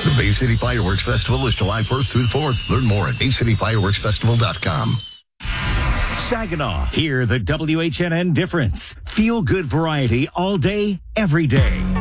The Bay City Fireworks Festival is July 1st through the 4th. Learn more at baycityfireworksfestival.com. Saginaw, hear the WHNN difference. Feel good variety all day, every day.